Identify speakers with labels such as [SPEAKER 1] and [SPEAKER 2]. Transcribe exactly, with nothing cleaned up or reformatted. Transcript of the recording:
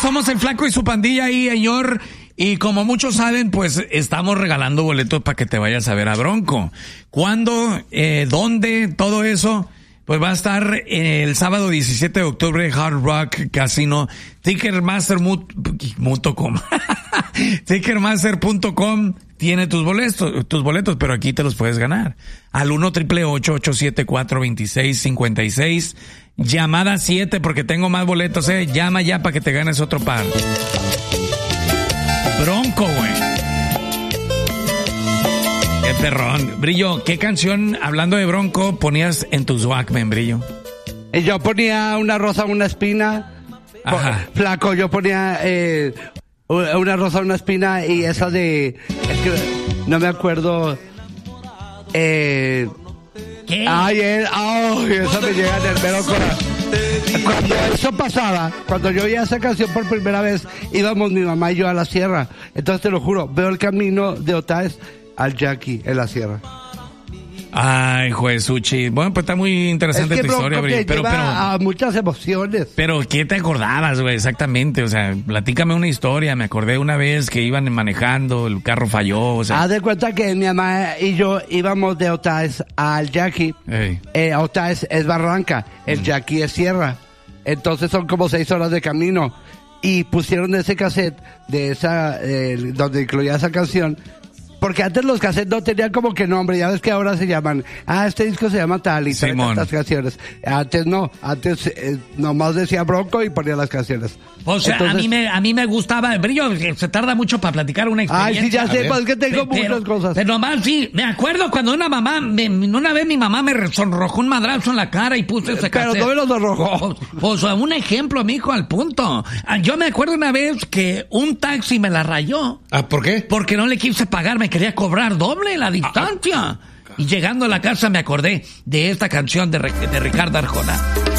[SPEAKER 1] somos el Flaco y su pandilla ahí, señor. Y como muchos saben, pues estamos regalando boletos para que te vayas a ver a Bronco. ¿Cuándo? Eh, ¿Dónde? Todo eso. Pues va a estar el sábado diecisiete de octubre, Hard Rock Casino, Ticketmaster punto com. Ticketmaster punto com tiene tus boletos, tus boletos, pero aquí te los puedes ganar. Al uno triple ocho ocho siete cuatro dos seis cinco seis. Llamada siete, porque tengo más boletos, eh. Llama ya para que te ganes otro par. Bronco, güey. Qué perrón. Brillo, ¿qué canción, hablando de Bronco, ponías en tus Walkman, Brillo?
[SPEAKER 2] Yo ponía Una rosa, una espina.
[SPEAKER 1] Ajá.
[SPEAKER 2] Flaco, yo ponía eh, Una rosa, una espina y esa de... Es que no me acuerdo... Eh...
[SPEAKER 1] ¿Qué?
[SPEAKER 2] Ay, él, ay, eso me llega en el mero corazón. Cuando eso pasaba, cuando yo oía esa canción por primera vez, íbamos mi mamá y yo a la sierra. Entonces te lo juro, veo el camino de Otaes al Jackie en la sierra.
[SPEAKER 1] Ay, Juesuchi. Bueno, pues está muy interesante
[SPEAKER 2] es que
[SPEAKER 1] tu historia, Brillo. Pero,
[SPEAKER 2] lleva
[SPEAKER 1] pero,
[SPEAKER 2] a muchas emociones.
[SPEAKER 1] Pero, ¿qué te acordabas, güey? Exactamente. O sea, platícame una historia. Me acordé una vez que iban manejando, el carro falló, o sea.
[SPEAKER 2] Haz de cuenta que mi mamá y yo íbamos de Otaes al Jackie.
[SPEAKER 1] Hey.
[SPEAKER 2] Eh, Otaes es Barranca, el mm. Jackie es Sierra. Entonces son como seis horas de camino. Y pusieron ese cassette de esa, eh, donde incluía esa canción. Porque antes los cassettes no tenían como que nombre, ya ves que ahora se llaman, ah, este disco se llama tal y trae estas canciones. Antes no, antes eh, nomás decía Bronco y ponía las canciones.
[SPEAKER 1] O sea, Entonces, a mí me a mí me gustaba, Brillo, se tarda mucho para platicar una experiencia.
[SPEAKER 2] Ay, sí, ya sé, pues es que tengo
[SPEAKER 1] pero,
[SPEAKER 2] muchas cosas.
[SPEAKER 1] Pero nomás, sí, me acuerdo cuando una mamá, me, una vez mi mamá me sonrojó un madrazo en la cara y puso ese cassette.
[SPEAKER 2] Pero no me lo sonrojó.
[SPEAKER 1] Pues, pues un ejemplo, mijo, al punto. Yo me acuerdo una vez que un taxi me la rayó.
[SPEAKER 3] ¿Ah, por qué?
[SPEAKER 1] Porque no le quise pagar, me quería cobrar doble la distancia. Ah, y llegando a la casa me acordé de esta canción de, de Ricardo Arjona.